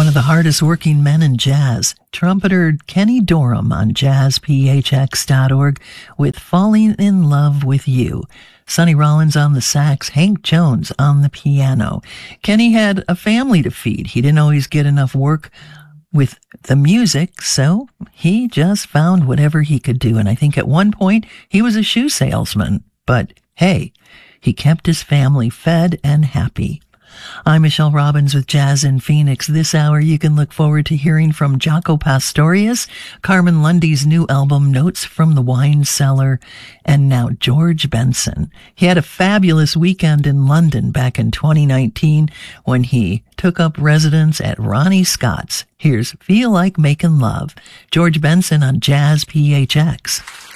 one of the hardest working men in jazz, trumpeter Kenny Dorham on jazzphx.org with Falling in Love with You. Sonny Rollins on the sax, Hank Jones on the piano. Kenny had a family to feed. He didn't always get enough work with the music, so he just found whatever he could do. And I think at one point he was a shoe salesman. But hey, he kept his family fed and happy. I'm Michelle Robbins with Jazz in Phoenix. This hour you can look forward to hearing from Jaco Pastorius, Carmen Lundy's new album, Notes from the Wine Cellar, and now George Benson. He had a fabulous weekend in London back in 2019 when he took up residence at Ronnie Scott's. Here's Feel Like Making Love, George Benson on Jazz PHX.